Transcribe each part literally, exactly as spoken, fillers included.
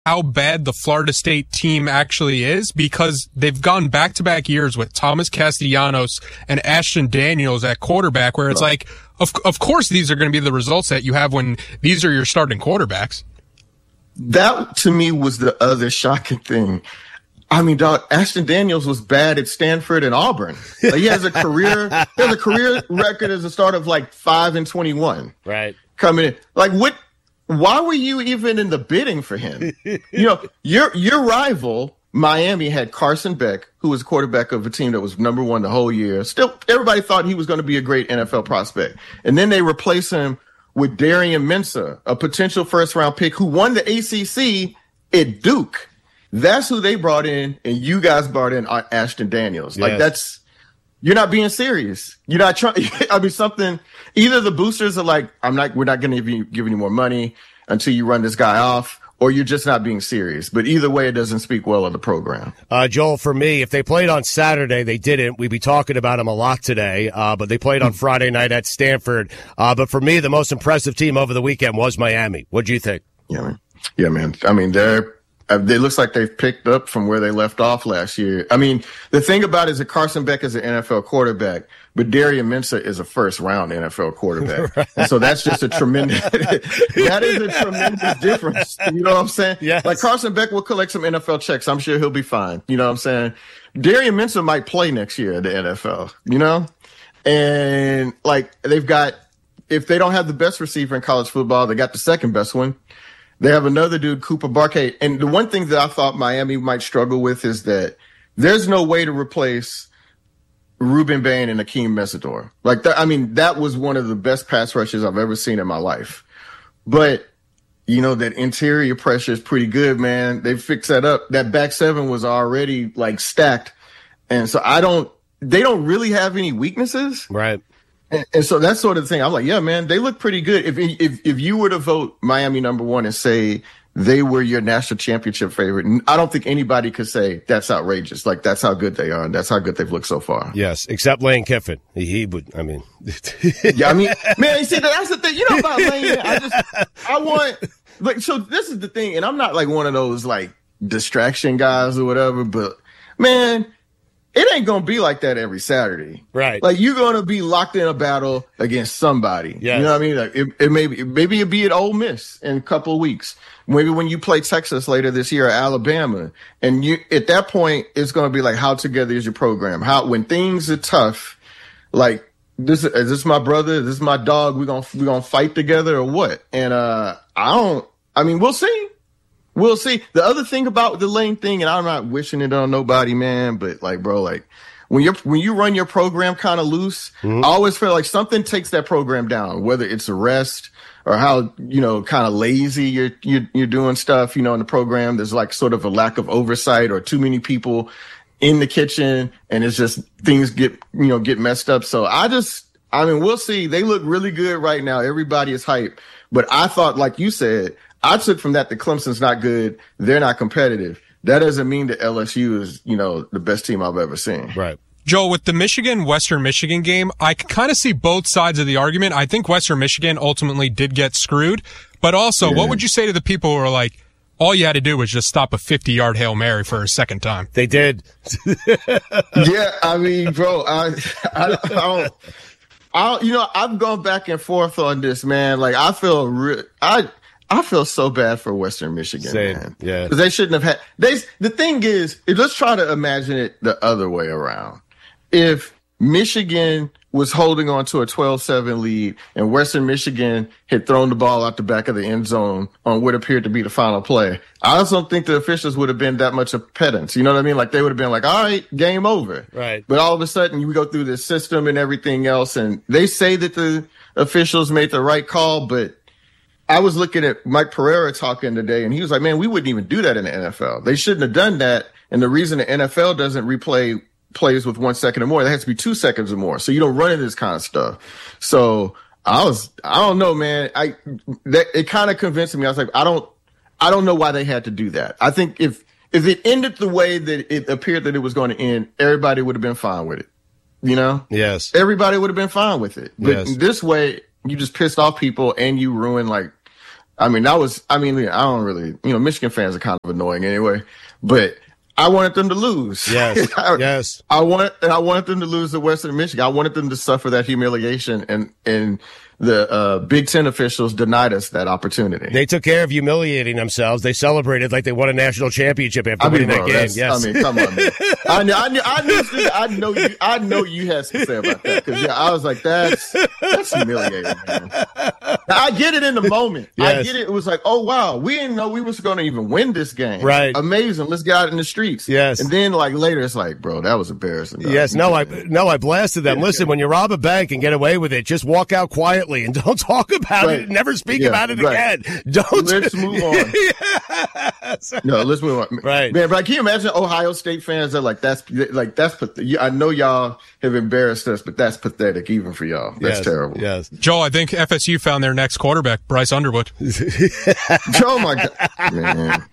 how bad the Florida State team actually is, because they've gone back-to-back years with Thomas Castellanos and Ashton Daniels at quarterback, where it's like, of, of course these are going to be the results that you have when these are your starting quarterbacks. That, to me, was the other shocking thing. I mean, dog, Ashton Daniels was bad at Stanford and Auburn. Like, he has a career, he has a career record as a start of like five and twenty-one. Right. Coming in. Like, what? Why were you even in the bidding for him? You know, your your rival, Miami, had Carson Beck, who was quarterback of a team that was number one the whole year. Still, everybody thought he was going to be a great N F L prospect. And then they replaced him with Darian Mensah, a potential first-round pick who won the A C C at Duke. That's who they brought in, and you guys brought in Ashton Daniels. Like, yes. that's – you're not being serious. You're not trying – I mean, something – either the boosters are like, I'm not – we're not going to give you, give any more money until you run this guy off, or you're just not being serious. But either way, it doesn't speak well of the program. Uh, Joel, for me, if they played on Saturday, they didn't. We'd be talking about them a lot today, uh, but they played on Friday night at Stanford. Uh, but for me, the most impressive team over the weekend was Miami. What do you think? Yeah, man. Yeah, man. I mean, they're – it looks like they've picked up from where they left off last year. I mean, the thing about it is that Carson Beck is an N F L quarterback, but Darian Mensah is a first-round N F L quarterback. Right. And so that's just a tremendous – that is a tremendous difference. You know what I'm saying? Yes. Like, Carson Beck will collect some N F L checks. I'm sure he'll be fine. You know what I'm saying? Darian Mensah might play next year at the N F L, you know? And, like, they've got – if they don't have the best receiver in college football, they got the second best one. They have another dude, Cooper Barkay. And the one thing that I thought Miami might struggle with is that there's no way to replace Ruben Bain and Akeem Mesidor. Like, that, I mean, that was one of the best pass rushes I've ever seen in my life. But, you know, that interior pressure is pretty good, man. They fixed that up. That back seven was already, like, stacked. And so I don't – they don't really have any weaknesses. Right. And, and so that's sort of the thing. I'm like, yeah, man, they look pretty good. If if if you were to vote Miami number one and say they were your national championship favorite, I don't think anybody could say that's outrageous. Like, that's how good they are, and that's how good they've looked so far. Yes, except Lane Kiffin. He, he would, I mean. yeah, I mean, man, you see, that's the thing. You know about Lane, I just, I want, like, so this is the thing, and I'm not like one of those, like, distraction guys or whatever, but, man, it ain't going to be like that every Saturday. Right. Like, you're going to be locked in a battle against somebody. Yes. You know what I mean? Like, it, it may be, maybe it'll be at Ole Miss in a couple of weeks. Maybe when you play Texas later this year or Alabama. And you, at that point, it's going to be like, how together is your program? How, when things are tough, like, this is this my brother, this is my dog, we're going we gonna fight together or what? And, uh, I don't, I mean, we'll see. We'll see. The other thing about the Lane thing, and I'm not wishing it on nobody, man, but like, bro, like when you're when you run your program kind of loose, mm-hmm. I always feel like something takes that program down, whether it's a rest or how, you know, kind of lazy you're, you're you're doing stuff, you know, in the program. There's like sort of a lack of oversight or too many people in the kitchen, and it's just things get, you know, get messed up. So I just, I mean, we'll see. They look really good right now. Everybody is hyped, but I thought, like you said, I took from that that Clemson's not good. They're not competitive. That doesn't mean that L S U is, you know, the best team I've ever seen. Right. Joel, with the Michigan-Western Michigan game, I can kind of see both sides of the argument. I think Western Michigan ultimately did get screwed. But also, yeah. What would you say to the people who are like, all you had to do was just stop a fifty-yard Hail Mary for a second time? They did. yeah, I mean, bro, I, I, I don't... I, you know, I've gone back and forth on this, man. Like, I feel re- I I feel so bad for Western Michigan, Same. man. Yeah, because they shouldn't have had. They the thing is, let's try to imagine it the other way around. If Michigan was holding on to a twelve seven lead and Western Michigan had thrown the ball out the back of the end zone on what appeared to be the final play, I also don't think the officials would have been that much of pedants. You know what I mean? Like, they would have been like, all right, game over. Right. But all of a sudden, you go through this system and everything else, and they say that the officials made the right call, but I was looking at Mike Pereira talking today, and he was like, man, we wouldn't even do that in the N F L. They shouldn't have done that. And the reason the N F L doesn't replay plays with one second or more, that has to be two seconds or more. So you don't run into this kind of stuff. So I was, I don't know, man. I, that, it kind of convinced me. I was like, I don't, I don't know why they had to do that. I think if, if it ended the way that it appeared that it was going to end, everybody would have been fine with it. You know? Yes. Everybody would have been fine with it. But yes. This way, you just pissed off people and you ruin, like, I mean, that was, I mean, I don't really, you know, Michigan fans are kind of annoying anyway, but I wanted them to lose. Yes. I, yes. I wanted, and I wanted them to lose to Western Michigan. I wanted them to suffer that humiliation, and, and the uh, Big Ten officials denied us that opportunity. They took care of humiliating themselves. They celebrated like they won a national championship after I mean, winning bro, that game. Yes. I mean, come on, man. I knew, I knew, I knew, I know you, I know you had something to say about that, because yeah, I was like, that's that's humiliating, man. Now, I get it in the moment. Yes. I get it. It was like, oh wow, we didn't know we was going to even win this game. Right? Amazing. Let's get out in the streets. Yes. And then like later, it's like, bro, that was embarrassing. Dog. Yes. No, I no, I blasted them. Listen, when you rob a bank and get away with it, just walk out quietly and don't talk about right. it. Never speak yeah, about it right. again. Don't. Let's move on. yes. No, let's move on. Right, man. But can you imagine Ohio State fans are like, that's like that's. I know y'all have embarrassed us, but that's pathetic even for y'all. That's yes, terrible. Yes, Joe. I think F S U found their next quarterback, Bryce Underwood. Oh my God, man,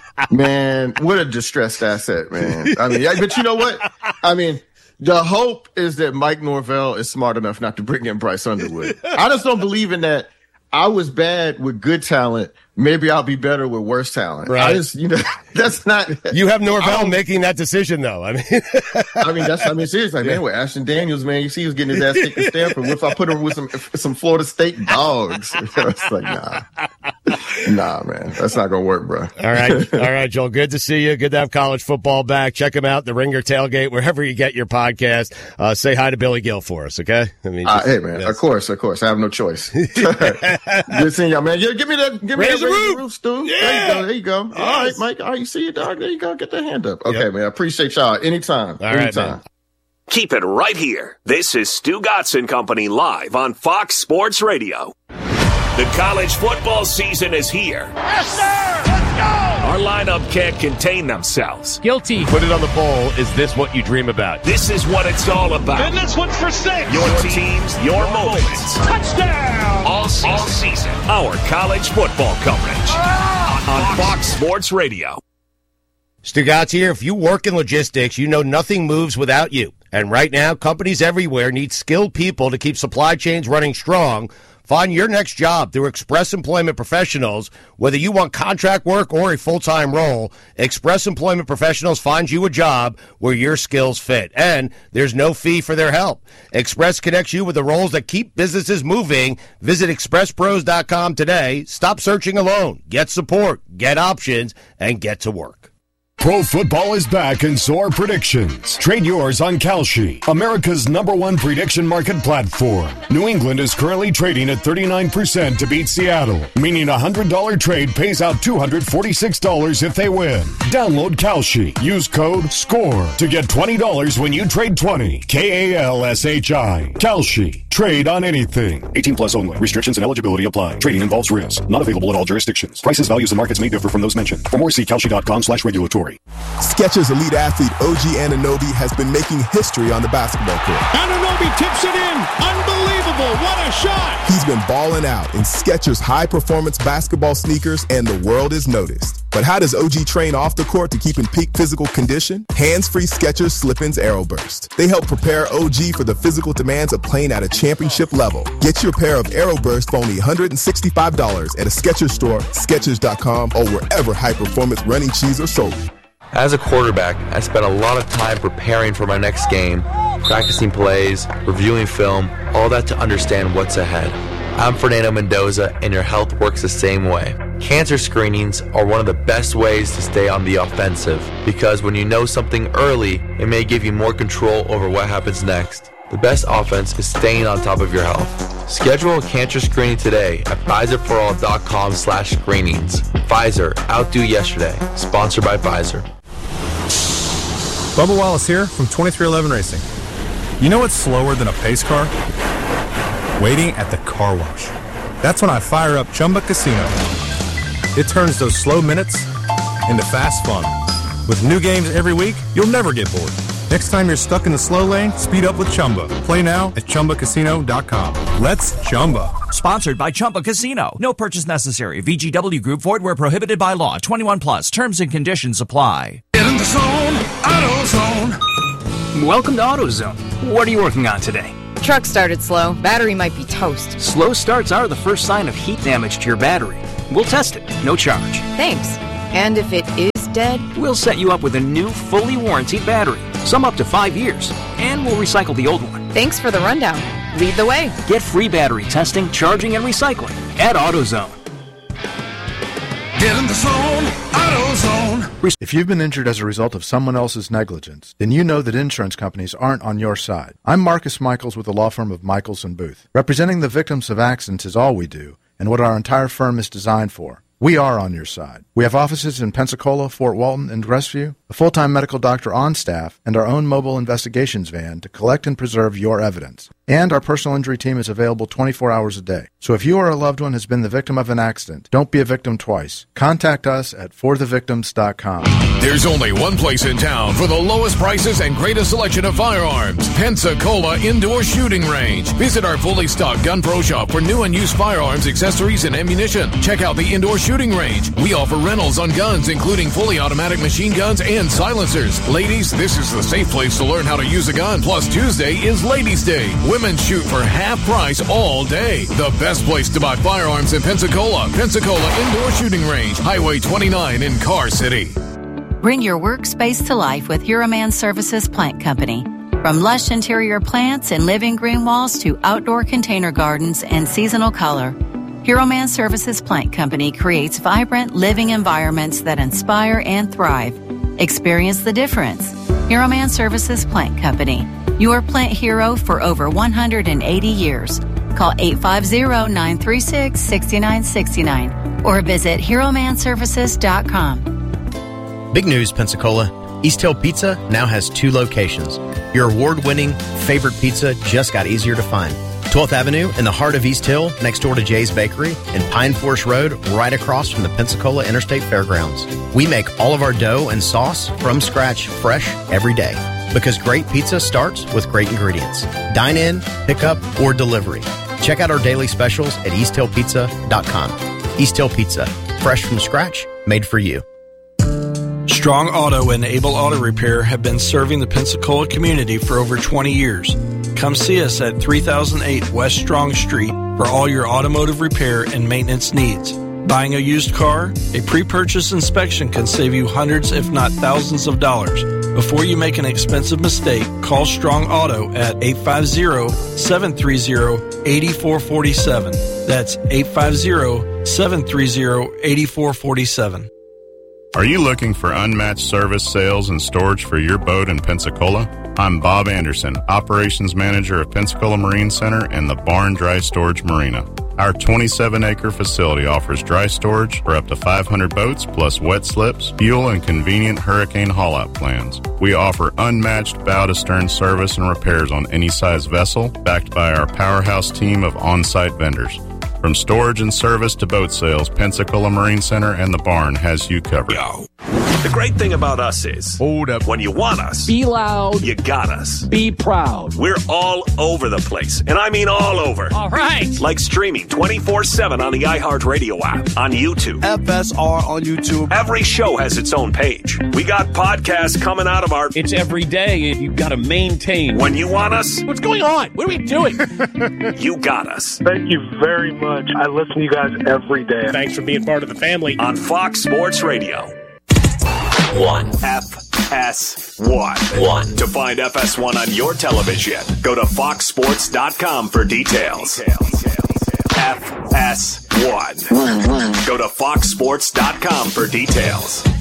man, what a distressed asset, man. I mean, yeah, but you know what? I mean. The hope is that Mike Norvell is smart enough not to bring in Bryce Underwood. I just don't believe in that. I was bad with good talent. Maybe I'll be better with worse talent. Right. I just, you know, that's not. You have Norvell making that decision, though. I mean, I mean, that's, I mean, seriously, like, yeah. man, with Ashton Daniels, man, you see, he was getting his ass kicked in Stanford. What if I put him with some, some Florida State dogs? It's like, nah, nah, man, that's not going to work, bro. All right. All right, Joel. Good to see you. Good to have college football back. Check him out, the Ringer Tailgate, wherever you get your podcast. Uh, say hi to Billy Gill for us, okay? I mean, just, uh, hey, man, yes. of course, of course. I have no choice. Good seeing y'all, man. Yeah, give me that, give me Raise that the roof, roof Stu. Yeah. There you go. There you go. Yes. All right, Mike. All right, you see your dog. There you go. Get that hand up. Okay, yep. man. I appreciate y'all. Anytime. All Anytime. Right, man. Keep it right here. This is Stu Gotson Company live on Fox Sports Radio. The college football season is here. Yes, sir. Let's go. Our lineup can't contain themselves. Guilty. Put it on the poll. Is this what you dream about? This is what it's all about. And this one's for six. Your teams, your, your moments. Touchdown. All season. All season. Our college football coverage oh, on, on Fox Sports Radio. Stu Gatz here. If you work in logistics, you know nothing moves without you. And right now, companies everywhere need skilled people to keep supply chains running strong. Find your next job through Express Employment Professionals. Whether you want contract work or a full-time role, Express Employment Professionals finds you a job where your skills fit. And there's no fee for their help. Express connects you with the roles that keep businesses moving. Visit express pros dot com today. Stop searching alone. Get support, get options, and get to work. Pro football is back, and so are predictions. Trade yours on Kalshi, America's number one prediction market platform. New England is currently trading at thirty-nine percent to beat Seattle, meaning a one hundred dollars trade pays out two hundred forty-six dollars if they win. Download Kalshi. Use code SCORE to get twenty dollars when you trade twenty. K A L S H I. Kalshi. Trade on anything. eighteen plus only. Restrictions and eligibility apply. Trading involves risk. Not available in all jurisdictions. Prices, values, and markets may differ from those mentioned. For more, see Kalshi.com slash regulatory. Skechers elite athlete O G Anunoby has been making history on the basketball court. Anunoby tips it in. Unbelievable. What a shot. He's been balling out in Skechers high-performance basketball sneakers, and the world is noticed. But how does O G train off the court to keep in peak physical condition? Hands-free Skechers Slip-ins AeroBurst. They help prepare O G for the physical demands of playing at a championship level. Get your pair of AeroBurst for only one hundred sixty-five dollars at a Skechers store, Skechers dot com, or wherever high-performance running shoes are sold. As a quarterback, I spent a lot of time preparing for my next game, practicing plays, reviewing film, all that to understand what's ahead. I'm Fernando Mendoza, and your health works the same way. Cancer screenings are one of the best ways to stay on the offensive, because when you know something early, it may give you more control over what happens next. The best offense is staying on top of your health. Schedule a cancer screening today at Pfizer for all dot com slash screenings. Pfizer, outdo yesterday. Sponsored by Pfizer. Bubba Wallace here from twenty-three eleven Racing. You know what's slower than a pace car? Waiting at the car wash. That's when I fire up Chumba Casino. It turns those slow minutes into fast fun. With new games every week, you'll never get bored. Next time you're stuck in the slow lane, speed up with Chumba. Play now at Chumba Casino dot com. Let's Chumba. Sponsored by Chumba Casino. No purchase necessary. V G W Group. Void where prohibited by law. twenty-one plus. Terms and conditions apply. Get in the zone. AutoZone. Welcome to AutoZone. What are you working on today? Truck started slow. Battery might be toast. Slow starts are the first sign of heat damage to your battery. We'll test it, no charge. Thanks. And if it is dead? We'll set you up with a new, fully warranted battery, some up to five years, and we'll recycle the old one. Thanks for the rundown. Lead the way. Get free battery testing, charging, and recycling at AutoZone. Get in the zone, AutoZone. If you've been injured as a result of someone else's negligence, then you know that insurance companies aren't on your side. I'm Marcus Michaels with the law firm of Michaels and Booth. Representing the victims of accidents is all we do, and what our entire firm is designed for. We are on your side. We have offices in Pensacola, Fort Walton, and Crestview, a full-time medical doctor on staff, and our own mobile investigations van to collect and preserve your evidence. And our personal injury team is available twenty-four hours a day. So if you or a loved one has been the victim of an accident, don't be a victim twice. Contact us at for the victims dot com. There's only one place in town for the lowest prices and greatest selection of firearms. Pensacola Indoor Shooting Range. Visit our fully stocked Gun Pro shop for new and used firearms, accessories, and ammunition. Check out the Indoor Shooting Range. We offer rentals on guns, including fully automatic machine guns and silencers. Ladies, this is the safe place to learn how to use a gun. Plus, Tuesday is Ladies' Day. Women shoot for half price all day. The best place to buy firearms in Pensacola. Pensacola Indoor Shooting Range, Highway twenty-nine in Car City. Bring your workspace to life with Hero Man Services Plant Company. From lush interior plants and living green walls to outdoor container gardens and seasonal color, Hero Man Services Plant Company creates vibrant living environments that inspire and thrive. Experience the difference. Hero Man Services Plant Company, your plant hero for over one hundred eighty years. Call eight five zero, nine three six, six nine six nine or visit hero man services dot com. Big news, Pensacola. East Hill Pizza now has two locations. Your award-winning favorite pizza just got easier to find. twelfth Avenue in the heart of East Hill, next door to Jay's Bakery, and Pine Forest Road, right across from the Pensacola Interstate Fairgrounds. We make all of our dough and sauce from scratch, fresh every day. Because great pizza starts with great ingredients. Dine in, pick up, or delivery. Check out our daily specials at east hill pizza dot com. East Hill Pizza, fresh from scratch, made for you. Strong Auto and Able Auto Repair have been serving the Pensacola community for over twenty years. Come see us at three thousand eight West Strong Street for all your automotive repair and maintenance needs. Buying a used car? A pre-purchase inspection can save you hundreds if not thousands of dollars. Before you make an expensive mistake, call Strong Auto at eight five zero, seven three zero, eight four four seven. That's eight five zero, seven three zero, eight four four seven. Are you looking for unmatched service, sales, and storage for your boat in Pensacola? I'm Bob Anderson, Operations Manager of Pensacola Marine Center and the Barn Dry Storage Marina. Our twenty-seven acre facility offers dry storage for up to five hundred boats, plus wet slips, fuel, and convenient hurricane haul-out plans. We offer unmatched bow-to-stern service and repairs on any size vessel, backed by our powerhouse team of on-site vendors. From storage and service to boat sales, Pensacola Marine Center and the Barn has you covered. Yo. The great thing about us is, hold up. When you want us, be loud. You got us. Be proud. We're all over the place, and I mean all over. All right. Like streaming twenty-four seven on the iHeartRadio app, on YouTube. F S R on YouTube. Every show has its own page. We got podcasts coming out of our... It's every day, and you've got to maintain. When you want us... What's going on? What are we doing? You got us. Thank you very much. I listen to you guys every day. Thanks for being part of the family. On Fox Sports Radio. One. F S one. One. To find F S one on your television, go to fox sports dot com for details. F S one. Go to fox sports dot com for details.